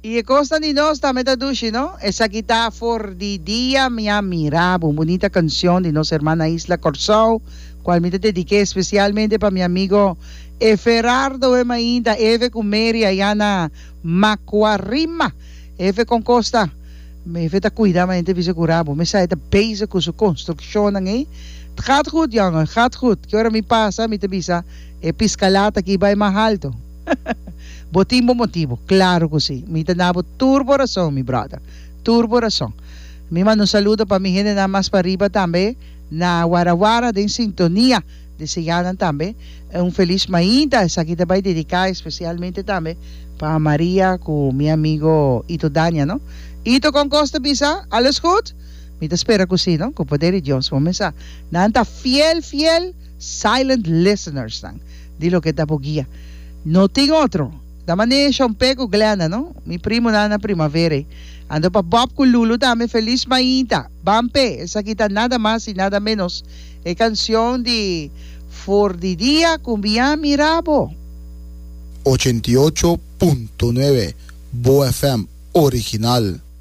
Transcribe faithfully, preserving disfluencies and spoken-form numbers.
Y costa ni nos también tadushi, ¿no? Esa quita for di día mia mirabo, bonita canción de nuestra hermana Isla Corsao, cual me dediqué especialmente para mi amigo Eferardo e Mainda, Eve Cumeria, Yana Macuarima, Eve con Costa. Me vet dat cuida, maar niet zo curabo. Me zei dat bezig met zijn constructie, hè? Het gaat goed, jongen, het gaat goed. Que hora me pasa, me te bisa, e piscalata aqui vai mais alto. Botimbo motivo, claro que sim. Me te dabo turbo razão, mi brother. Turbo razão. Me manda um saludo para mi gente na mais para arriba também, na Warawara, de sintonia de Siganan também. Um feliz mainda, essa aqui vai dedicar especialmente também para Maria com meu amigo Ito Dania, não? Ito con Costa Bisa, alles goed? Me te espera così, no? Con poder de Dios, momesa. Nanta fiel, fiel, silent listeners, dan. Di lo que te guía. No tengo otro. Da maneira un pego glana, no? Mi primo nana primavera. Ando pa Bob con Lulu, dame feliz mainta. Bampe, esa quita nada más y nada menos. Es canción de For di Día con Via Mirabo. ochenta y ocho punto nueve Bo F M original.